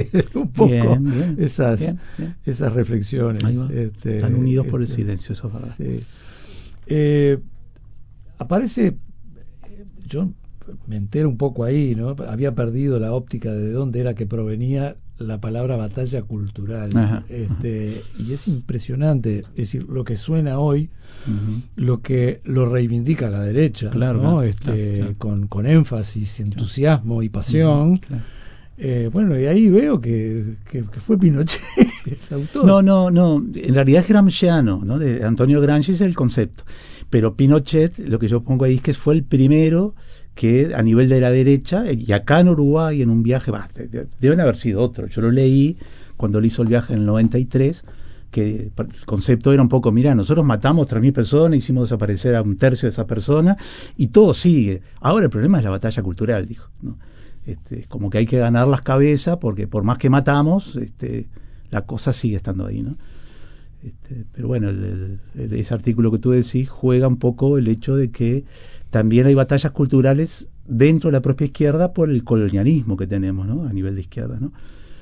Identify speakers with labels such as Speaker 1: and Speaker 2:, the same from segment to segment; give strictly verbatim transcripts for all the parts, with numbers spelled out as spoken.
Speaker 1: un poco
Speaker 2: bien, bien,
Speaker 1: esas,
Speaker 2: bien, bien.
Speaker 1: esas reflexiones. Este,
Speaker 2: Están unidos
Speaker 1: este,
Speaker 2: por el silencio, eso es verdad.
Speaker 1: Sí. Eh, aparece, yo me entero un poco ahí, ¿no? Había perdido la óptica de dónde era que provenía la palabra batalla cultural.
Speaker 2: Ajá,
Speaker 1: este, ajá. Y es impresionante, es decir, lo que suena hoy,
Speaker 2: uh-huh.
Speaker 1: lo que lo reivindica la derecha,
Speaker 2: claro,
Speaker 1: ¿no?
Speaker 2: claro,
Speaker 1: este,
Speaker 2: claro, claro.
Speaker 1: Con, con énfasis, entusiasmo
Speaker 2: claro.
Speaker 1: y pasión.
Speaker 2: Uh-huh, claro.
Speaker 1: Eh, bueno, y ahí veo que, que, que fue Pinochet el autor.
Speaker 2: No, no, no. En realidad es gramsciano, ¿no? De Antonio Gramsci es el concepto. Pero Pinochet, lo que yo pongo ahí es que fue el primero que a nivel de la derecha, y acá en Uruguay, en un viaje, bah, deben haber sido otros. Yo lo leí cuando él hizo el viaje en el noventa y tres, que el concepto era un poco, mira, nosotros matamos tres mil personas, hicimos desaparecer a un tercio de esa persona, y todo sigue. Ahora el problema es la batalla cultural, dijo, ¿no? Este, como que hay que ganar las cabezas, porque por más que matamos, este, la cosa sigue estando ahí, ¿no? Este, pero bueno, el, el, ese artículo que tú decís juega un poco el hecho de que también hay batallas culturales dentro de la propia izquierda por el colonialismo que tenemos, ¿no? A nivel de izquierda, ¿no?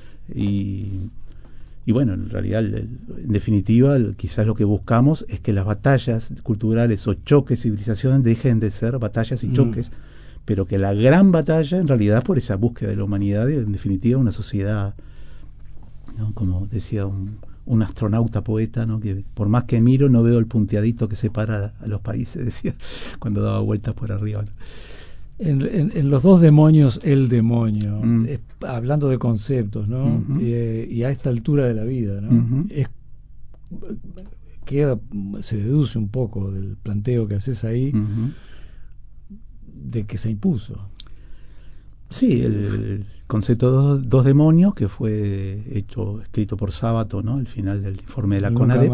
Speaker 2: Y, y bueno, en realidad, el, el, en definitiva, el, quizás lo que buscamos es que las batallas culturales o choques de civilización dejen de ser batallas y choques, mm. pero que la gran batalla, en realidad, por esa búsqueda de la humanidad y, en definitiva, una sociedad, ¿no? Como decía un, un astronauta poeta, ¿no? Que por más que miro, no veo el punteadito que separa a, a los países, decía, cuando daba vueltas por arriba, ¿no?
Speaker 1: En, en, en los dos demonios, el demonio,
Speaker 2: mm.
Speaker 1: es, hablando de conceptos, ¿no?
Speaker 2: Uh-huh.
Speaker 1: Eh, y a esta altura de la vida, ¿no?
Speaker 2: Uh-huh.
Speaker 1: Es, queda, se deduce un poco del planteo que haces ahí,
Speaker 2: uh-huh.
Speaker 1: de que se impuso.
Speaker 2: Sí, el, el concepto de dos, dos demonios, que fue hecho, escrito por Sábato, ¿no? Al final del informe de la CONADEP,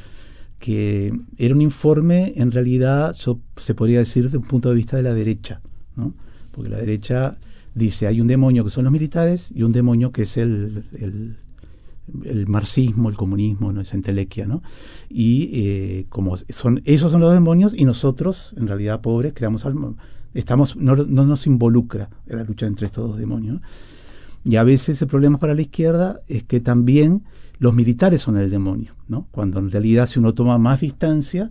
Speaker 2: que era un informe, en realidad, so, se podría decir, desde un punto de vista de la derecha, ¿no? Porque la derecha dice, hay un demonio que son los militares y un demonio que es el, el, el marxismo, el comunismo, ¿no? Esa entelequia, ¿no? Y eh, como son esos son los demonios, y nosotros, en realidad, pobres, quedamos al, estamos no, no nos involucra en la lucha entre estos dos demonios, ¿no? Y a veces el problema para la izquierda es que también los militares son el demonio, ¿no? Cuando en realidad, si uno toma más distancia,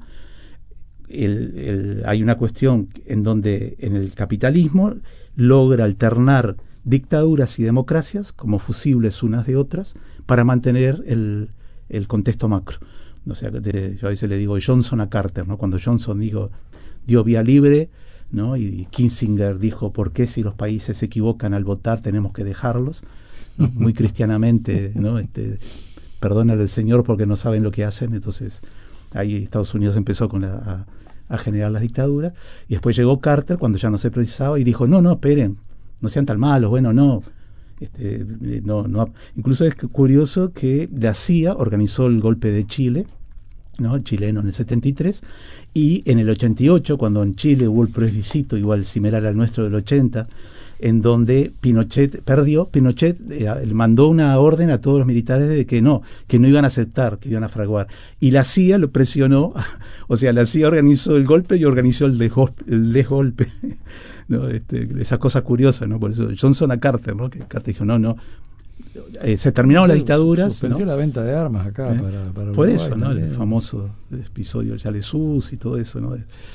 Speaker 2: el, el, hay una cuestión en donde en el capitalismo logra alternar dictaduras y democracias como fusibles unas de otras para mantener el, el contexto macro. O sea, de, yo a veces le digo Johnson a Carter, ¿no? Cuando Johnson digo, dio vía libre, ¿no? Y Kissinger dijo, ¿por qué si los países se equivocan al votar tenemos que dejarlos? ¿No? Muy cristianamente, ¿no? Este, perdónale al Señor porque no saben lo que hacen. Entonces ahí Estados Unidos empezó con la, a, a generar las dictaduras, y después llegó Carter cuando ya no se precisaba y dijo, no, no, esperen, no sean tan malos, bueno, no. Este, no, no. Incluso es curioso que la C I A organizó el golpe de Chile, ¿no? El chileno en el setenta y tres, y en el ochenta y ocho, cuando en Chile hubo el plebiscito igual similar al nuestro del ochenta, en donde Pinochet perdió, Pinochet eh, mandó una orden a todos los militares de que no, que no iban a aceptar, que iban a fraguar, y la C I A lo presionó, o sea, la C I A organizó el golpe y organizó el desgolpe, el desgolpe. ¿No? Este, esa cosa curiosa, ¿no? Por eso Johnson a Carter, ¿no? Que Carter dijo, no, no, eh, se terminaron las dictaduras,
Speaker 1: suspendió, ¿no? La venta de armas acá, ¿eh? para, para
Speaker 2: por
Speaker 1: Uruguay,
Speaker 2: eso, ¿no? El famoso episodio del Yalesus y todo eso, ¿no?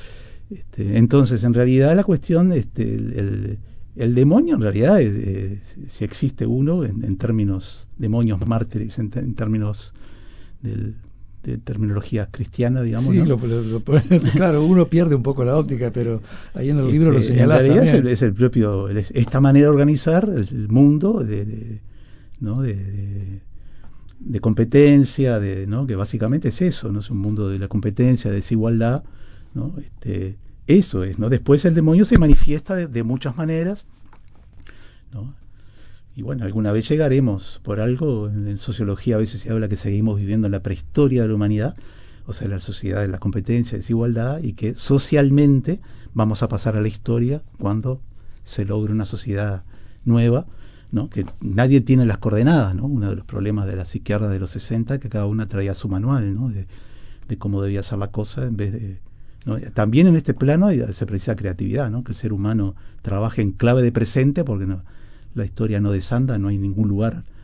Speaker 2: Este, entonces, en realidad la cuestión, este, el, el, el demonio en realidad, eh, si existe uno en, en términos demonios mártires, en, en términos del de terminología cristiana, digamos,
Speaker 1: sí,
Speaker 2: ¿no?
Speaker 1: lo, lo, lo, claro, uno pierde un poco la óptica, pero ahí en el libro este, lo señalás
Speaker 2: en realidad
Speaker 1: también.
Speaker 2: Es, el, es el propio, es esta manera de organizar el mundo de, de ¿no? de, de, de competencia, de, ¿no? Que básicamente es eso, ¿no? Es un mundo de la competencia, de desigualdad, ¿no? Este, eso es, ¿no? Después el demonio se manifiesta de, de muchas maneras, ¿no? Y bueno, alguna vez llegaremos, por algo, en, en sociología a veces se habla que seguimos viviendo en la prehistoria de la humanidad, o sea, la sociedad de la competencia, desigualdad, y que socialmente vamos a pasar a la historia cuando se logre una sociedad nueva, ¿no? Que nadie tiene las coordenadas, ¿no? Uno de los problemas de las izquierdas de los sesenta, que cada una traía su manual, ¿no? De, de cómo debía ser la cosa, en vez de, ¿no? También en este plano se precisa creatividad, ¿no? Que el ser humano trabaje en clave de presente, porque no, la historia no desanda, no hay ningún lugar